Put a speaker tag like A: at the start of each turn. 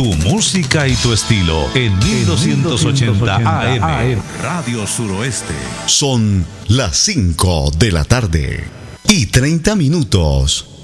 A: Tu música y tu estilo en 1280 AM. Radio Suroeste.
B: Son las 5 de la tarde y 30 minutos.